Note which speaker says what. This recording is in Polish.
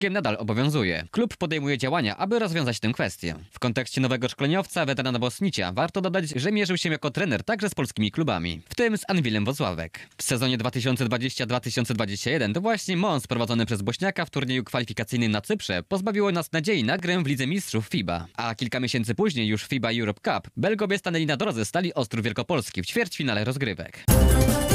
Speaker 1: nadal obowiązuje. Klub podejmuje działania, aby rozwiązać tę kwestię. W kontekście nowego szkoleniowca, weterana Bosnicia, warto dodać, że mierzył się jako trener także z polskimi klubami, w tym z Anwilem Włocławek. W sezonie 2020-2021 to właśnie Mons prowadzony przez Bośniaka w turnieju kwalifikacyjnym na Cyprze pozbawiło nas nadziei na grę w Lidze Mistrzów FIBA. A kilka miesięcy później już FIBA Europe Cup Belgowie stanęli na drodze Stali Ostrów Wielkopolski w ćwierćfinale rozgrywek.